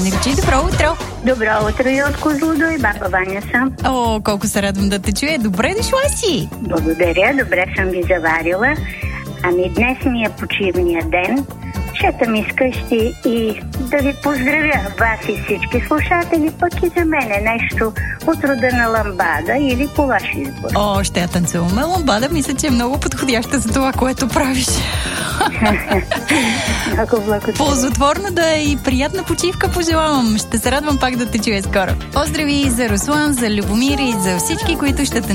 наричай. Добро утро! Добро утро и от Козлодуй, баба Ваня съм. О, колко се радвам да те чуя. Добре дошла си! Благодаря, добре съм ви заварила. Ами днес ми е почивния ден. Шетам из къщи и да ви поздравя вас и всички слушатели, пък и за мен е нещо от рода на ламбада или по ваш избор. О, ще я танцуваме ламбада. Мисля, че е много подходяща за това, което правиш. Много благодаря. Ползотворна да е и приятна почивка пожелавам. Ще се радвам пак да те чуя скоро. Поздрави за Руслан, за Любомир и за всички, които ще